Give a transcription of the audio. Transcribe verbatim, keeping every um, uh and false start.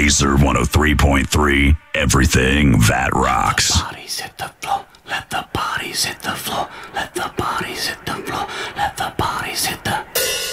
Laser one oh three point three, everything that rocks.